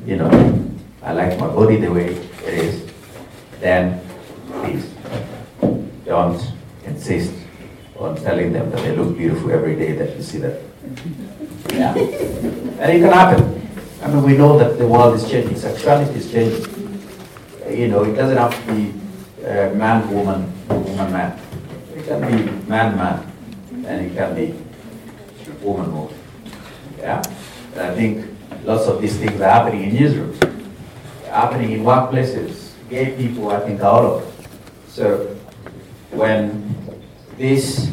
I like my body the way it is, then please don't insist on telling them that they look beautiful every day that you see them. Yeah. And it can happen. I mean, we know that the world is changing, sexuality is changing. It doesn't have to be man, woman, woman, man. It can be man, man, and it can be woman, woman. Yeah? And I think lots of these things are happening in newsrooms, happening in workplaces. Gay people, I think, are all over. So when this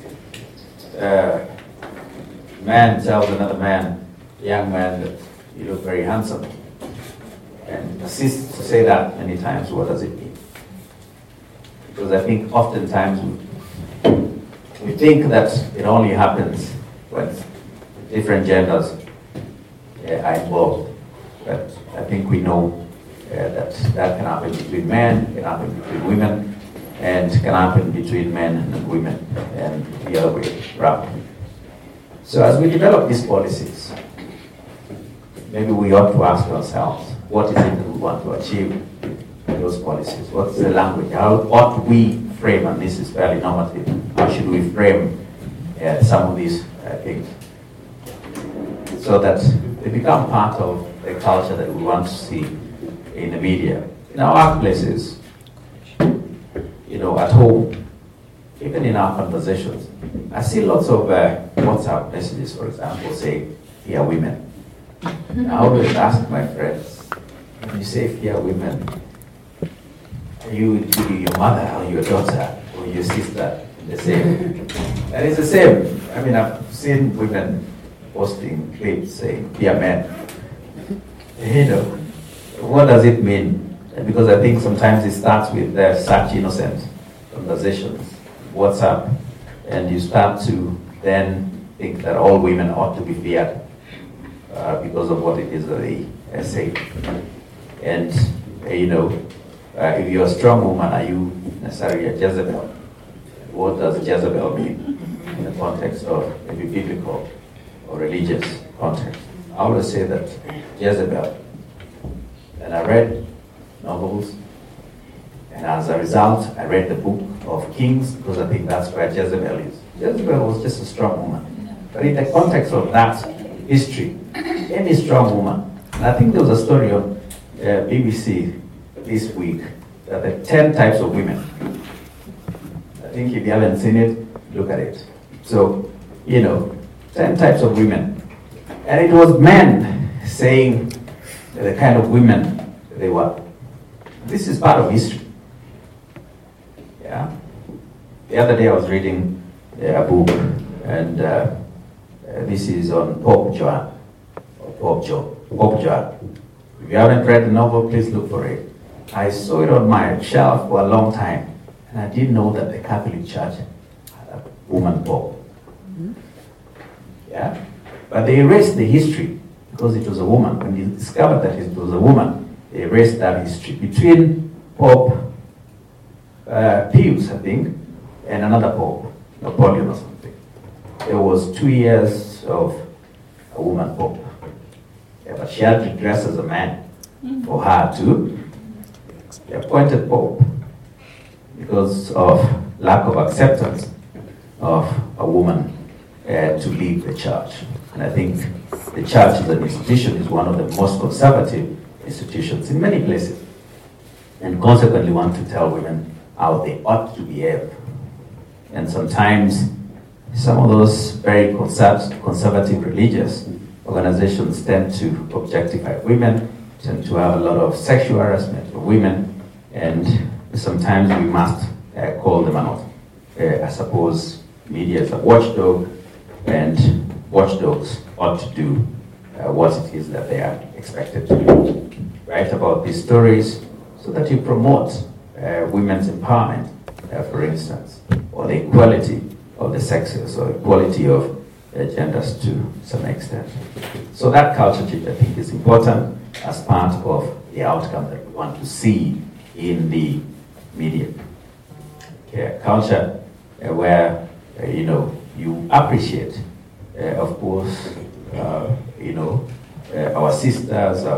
man tells another man, young man, that you look very handsome, and persists to say that many times, what does it mean? Because I think oftentimes we think that it only happens when different genders are involved. But I think we know that can happen between men, can happen between women, and can happen between men and women, and the other way around. So as we develop these policies, maybe we ought to ask ourselves, what is it that we want to achieve in those policies? What's the language? How ought we frame, and this is fairly normative, how should we frame some of these things so that they become part of the culture that we want to see in the media, in our workplaces, at home, even in our conversations. I see lots of WhatsApp messages, for example, saying, "Fear women." I always ask my friends, when you say fear women, are you including your mother or your daughter or your sister in the same? And it's the same. I mean, I've seen women posting clips saying fear men. What does it mean? Because I think sometimes it starts with such innocent conversations, WhatsApp, and you start to then think that all women ought to be feared because of what it is that they say. And, if you're a strong woman, are you necessarily a Jezebel? What does Jezebel mean in the context of maybe biblical or religious context? I always say that Jezebel, and I read novels, and as a result, I read the book of Kings, because I think that's where Jezebel is. Jezebel was just a strong woman. But in the context of that history, any strong woman, and I think there was a story on BBC this week, that the 10 types of women. I think if you haven't seen it, look at it. So, 10 types of women. And it was men saying the kind of women they were. This is part of history. Yeah. The other day I was reading a book, and this is on Pope John. Pope John. If you haven't read the novel, please look for it. I saw it on my shelf for a long time, and I didn't know that the Catholic Church had a woman pope. Yeah? But they erased the history because it was a woman. When they discovered that it was a woman, they erased that history. Between Pope Pius, I think, and another Pope, Napoleon or something, there was 2 years of a woman Pope. Yeah, but she had to dress as a man for her to be appointed Pope because of lack of acceptance of a woman to lead the church. And I think the church as an institution is one of the most conservative institutions in many places, and consequently want to tell women how they ought to behave. And sometimes some of those very conservative religious organizations tend to objectify women, tend to have a lot of sexual harassment of women, and sometimes we must call them out. I suppose media is a watchdog, and watchdogs ought to do what it is that they are expected to do. Write about these stories so that you promote women's empowerment, for instance, or the equality of the sexes, or equality of genders to some extent. So that culture change, I think, is important as part of the outcome that we want to see in the media. Culture where, you appreciate, of course, our sisters, our